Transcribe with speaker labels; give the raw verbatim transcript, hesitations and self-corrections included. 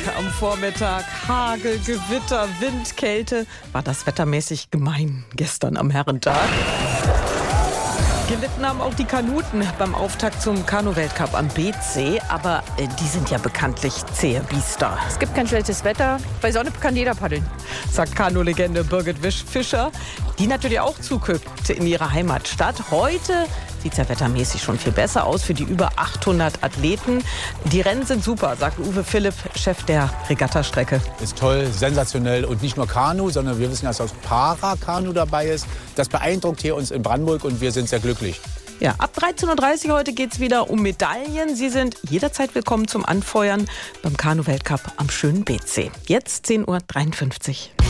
Speaker 1: am Vormittag. Hagel, Gewitter, Wind, Kälte. War das wettermäßig gemein gestern am Herrentag. Gelitten haben auch die Kanuten beim Auftakt zum Kanu-Weltcup am B C. Aber äh, die sind ja bekanntlich zähe Biester.
Speaker 2: Es gibt kein schlechtes Wetter. Bei Sonne kann jeder paddeln.
Speaker 1: Sagt Kanu-Legende Birgit Fischer, die natürlich auch zuguckt in ihrer Heimatstadt. Heute sieht es ja wettermäßig schon viel besser aus für die über achthundert Athleten. Die Rennen sind super, sagt Uwe Philipp, Chef der Regattastrecke.
Speaker 3: Ist toll, sensationell und nicht nur Kanu, sondern wir wissen, dass auch Para-Kanu dabei ist. Das beeindruckt hier uns in Brandenburg und wir sind sehr glücklich.
Speaker 1: Ja, ab dreizehn Uhr dreißig heute geht es wieder um Medaillen. Sie sind jederzeit willkommen zum Anfeuern beim Kanu-Weltcup am schönen B C. Jetzt zehn Uhr dreiundfünfzig.